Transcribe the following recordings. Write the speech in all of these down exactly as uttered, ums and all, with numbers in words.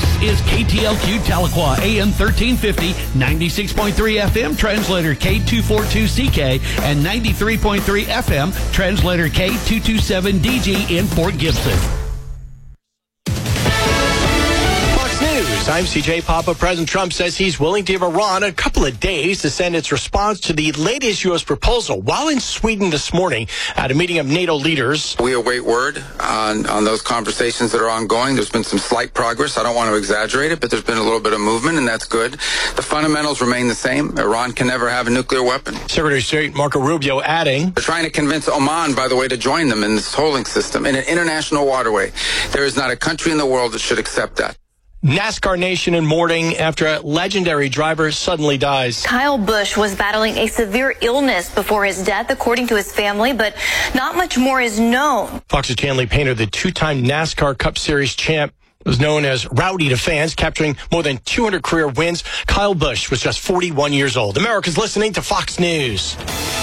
This is K T L Q Tahlequah, A M thirteen fifty, ninety-six point three F M, translator K two forty-two C K, and ninety-three point three F M, translator K two twenty-seven D G in Fort Gibson. News. I'm C J Papa. President Trump says he's willing to give Iran a couple of days to send its response to the latest U S proposal. While in Sweden this morning at a meeting of NATO leaders, we await word on, on those conversations that are ongoing. There's been some slight progress. I don't want to exaggerate it, but there's been a little bit of movement, and that's good. The fundamentals remain the same. Iran can never have a nuclear weapon. Secretary of State Marco Rubio adding, they're trying to convince Oman, by the way, to join them in this tolling system in an international waterway. There is not a country in the world that should accept that. NASCAR Nation in mourning after a legendary driver suddenly dies. Kyle Busch was battling a severe illness before his death, according to his family, but not much more is known. Fox's Chanley Painter, the two-time NASCAR Cup Series champ, was known as rowdy to fans, capturing more than two hundred career wins. Kyle Busch was just forty-one years old. America's listening to Fox News.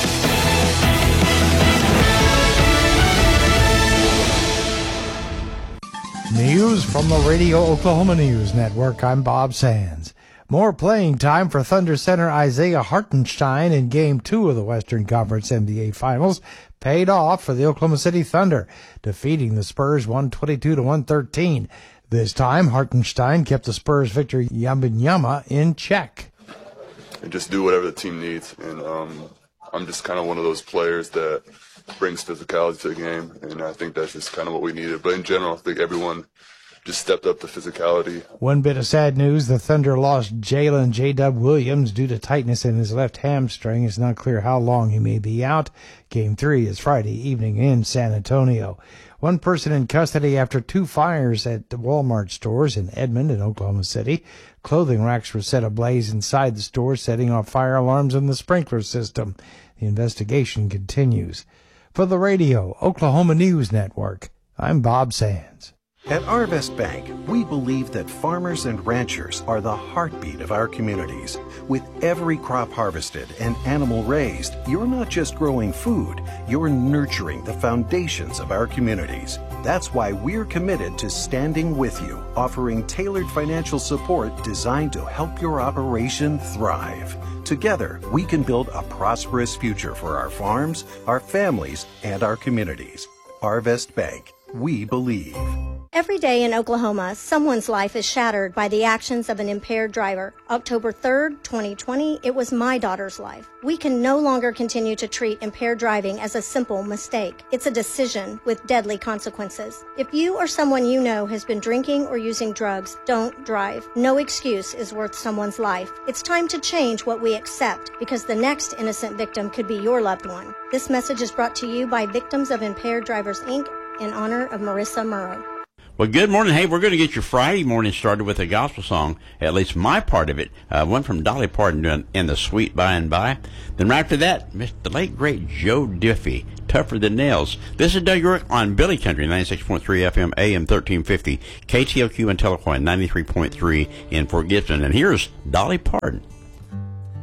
News from the Radio Oklahoma News Network. I'm Bob Sands. More playing time for Thunder center Isaiah Hartenstein in Game two of the Western Conference N B A Finals paid off for the Oklahoma City Thunder, defeating the Spurs one twenty-two to one thirteen. This time, Hartenstein kept the Spurs Victor Wembanyama in check. And just do whatever the team needs. And um, I'm just kind of one of those players that brings physicality to the game, and I think that's just kind of what we needed. But in general, I think everyone just stepped up the physicality. One bit of sad news, the Thunder lost Jalen J-Dub Williams due to tightness in his left hamstring. It's not clear how long he may be out. Game three is Friday evening in San Antonio. One person in custody after two fires at the Walmart stores in Edmond and Oklahoma City. Clothing racks were set ablaze inside the store, setting off fire alarms in the sprinkler system. The investigation continues. For the Radio Oklahoma News Network, I'm Bob Sands. At Arvest Bank, we believe that farmers and ranchers are the heartbeat of our communities. With every crop harvested and animal raised, you're not just growing food, you're nurturing the foundations of our communities. That's why we're committed to standing with you, offering tailored financial support designed to help your operation thrive. Together, we can build a prosperous future for our farms, our families, and our communities. Arvest Bank, we believe. Every day in Oklahoma, someone's life is shattered by the actions of an impaired driver. October third, twenty twenty, it was my daughter's life. We can no longer continue to treat impaired driving as a simple mistake. It's a decision with deadly consequences. If you or someone you know has been drinking or using drugs, don't drive. No excuse is worth someone's life. It's time to change what we accept, because the next innocent victim could be your loved one. This message is brought to you by Victims of Impaired Drivers, Incorporated in honor of Marissa Murrow. Well, good morning. Hey, we're going to get your Friday morning started with a gospel song, at least my part of it, uh, one from Dolly Parton in The Sweet By and By. Then right after that, the late, great Joe Diffie, Tougher Than Nails. This is Doug York on Billy Country, ninety-six point three F M, A M thirteen fifty, K T L Q in Tahlequah, ninety-three point three in Fort Gibson. And here's Dolly Parton.